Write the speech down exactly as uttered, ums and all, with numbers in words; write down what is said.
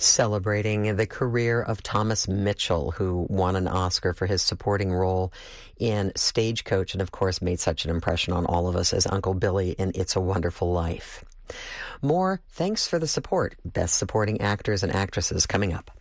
Celebrating the career of Thomas Mitchell, who won an Oscar for his supporting role in Stagecoach and, of course, made such an impression on all of us as Uncle Billy in It's a Wonderful Life. More Thanks for the Support, Best Supporting Actors and Actresses coming up.